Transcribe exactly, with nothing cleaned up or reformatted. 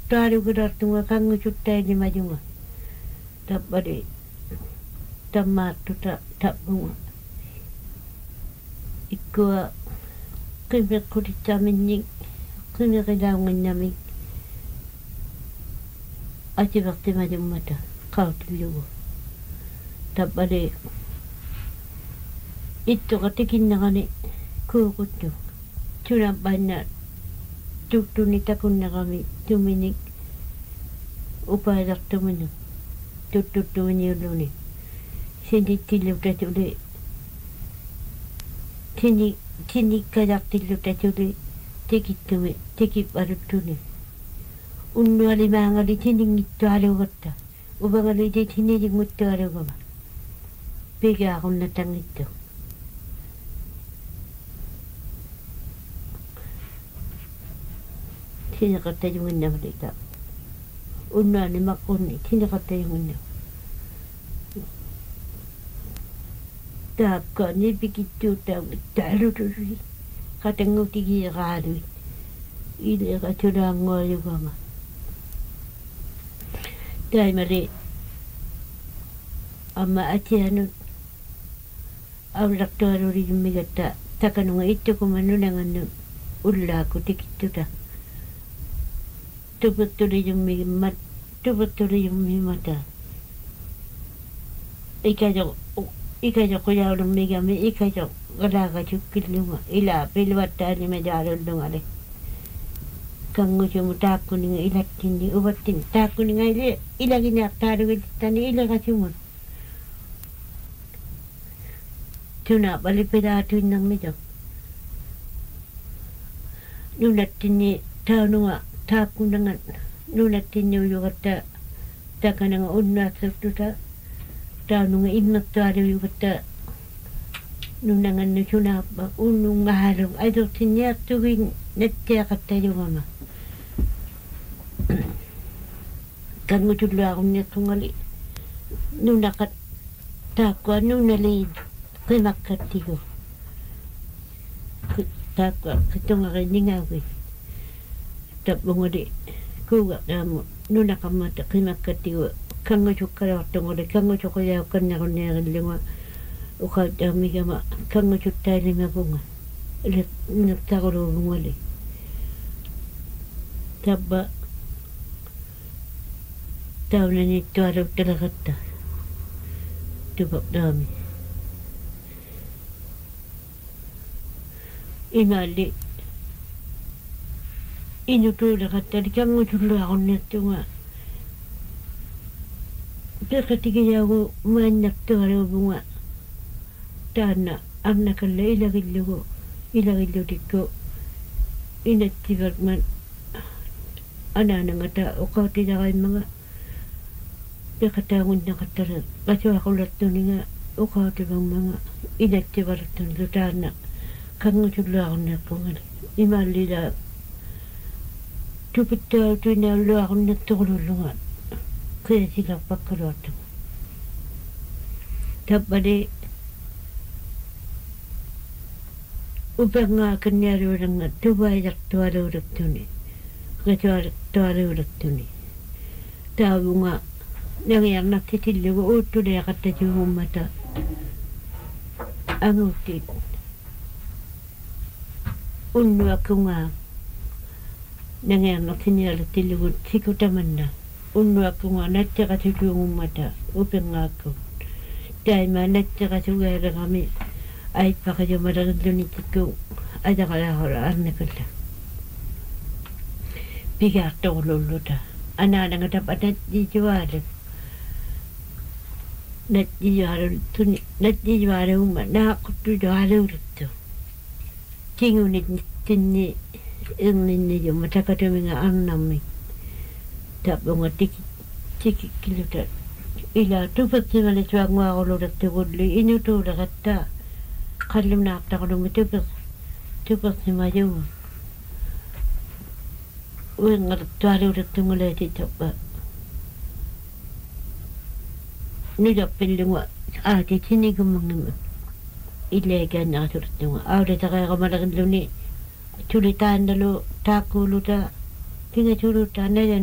taru kedartunga kangu cuttai ni majunga tabbade tamatu ta tabunga ikua kime kuritaminni kime kedangan nami aci bakti majunga ta kau tilugu tabbade itu katikin nagani kukutu cuna banyak tutuni takun nagami tuminik upayak tuminu tututu nyuluni sini tilu tatuli sini sini kayak tilu tatuli tikit tumi tikit barutuni unnu ali mangali sini ngittu alugatta ubangali de sini ngittu alugama pega akun natang itu sini kata yung ina malita unna ni makuni sini kata yung ina taka ni bikitu ta taru turi kata ngutigi ralu ile kata rango juga ma dai mari amma atianu awlak taru ri migata takanunga itu kumanu nangan ulla ku tikitu ta tu betul yung mi mat tu betul yung mi mata ikajo ikajo ko yaw ng miga mi ikajo gala ka chukil luma ila pilwata ni medalo lungale kango chumu taku ni ilat tindi ubatin taku ni ile ila gina taru tani ila ka chumun tuna bali pedatu nang mijo nunat tini taununga taku dengan nunat tinyo yugata taka nga unna sabtuta taununga innak taru yugata nunangan na sunapa unung mahalong ay do tinya tuwing natya kata yugama kan ngutula akong natungali nunakat takwa nunalid kimakatigo takwa kitunga kaningawi tapong di kuga namu nuna kamata kimakatigo kango chukara tongole kango chukaya kanya kanya lima uka dami kama kango chutai lima bunga le nagtakoro bungale taba tau na ni tuaro talakata tubak dami imali inutula kata di kango chula ako natunga pekatiga ako manyak tuaro bunga tana amna kala ilagillugo ilagillu dikko inatibag man anana nga ta ukaw tinakay mga pekatangon na katara kasi ako lato ni nga ukaw tibang mga inatibag lato lutana kango chula ako natunga imalila tupita tu na lo ako natulungan kaya sila pagkaroto tapade upang nga kanyari nga tubayak tuwalo raktuni kaya tuwalo raktuni tao nga nangyang nakitiligo uto na yakata yung mata ang utit unno ako nga nangyang nakinyalitiligo sikutaman na unno ako nga natya kasi yung mata upang nga ako dahil ma natya kasi gaya kami ay pa kayo maragdunitik ko ada kalahoraan na kala bigat to luluta ana nga dapat nat dijuara nat dijuara tuni nat dijuara uma na ko tu juara urto tingunit tinni ingni yo mataka to mga annami tapong tik tik kiluta ila tupat simale chuangwa ko lurat tugudli inuto rakata kallim na akta ko lumitupak tupak ni mayo uwing nga tuwari ulit tungulay dito pa nilapin lunga ati tinigumang ilegan na kasulat lunga awda ta kaya kamalakin luni chulitan dalo takulo ta tinga chulutan na yan